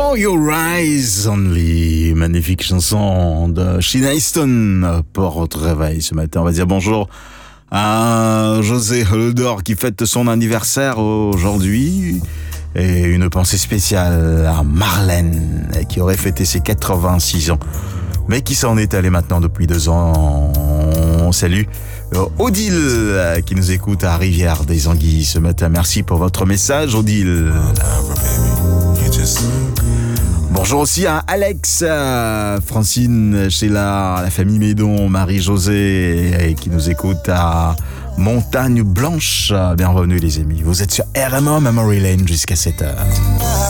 For Your Eyes Only, magnifique chanson de Sheena Easton pour votre réveil ce matin. On va dire bonjour à José Holdor qui fête son anniversaire aujourd'hui. Et une pensée spéciale à Marlène qui aurait fêté ses 86 ans, mais qui s'en est allée maintenant depuis 2 ans. On salue Odile qui nous écoute à Rivière des Anguilles ce matin. Merci pour votre message, Odile. Bonjour aussi à Alex, Francine, Sheila, la famille Médon, Marie-Josée qui nous écoute à Montagne Blanche. Bienvenue les amis, vous êtes sur RMO Memory Lane jusqu'à 7h.